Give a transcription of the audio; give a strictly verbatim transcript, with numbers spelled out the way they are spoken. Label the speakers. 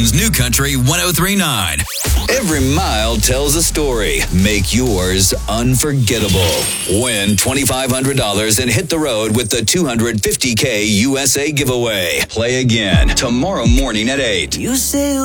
Speaker 1: Houston's New Country one oh three point nine. Every mile tells a story. Make yours unforgettable. Win twenty-five hundred dollars and hit the road with the two hundred fifty K U S A giveaway. Play again tomorrow morning at eight.
Speaker 2: You say